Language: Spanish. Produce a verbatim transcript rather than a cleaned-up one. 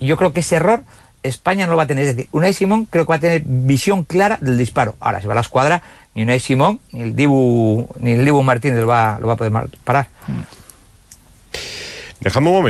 Y yo creo que ese error España no lo va a tener. Es decir, Unai Simón creo que va a tener visión clara del disparo. Ahora, si va a la escuadra, ni Unai Simón, ni el Dibu, ni el Dibu Martínez lo va, lo va a poder parar. Dejamos un momento.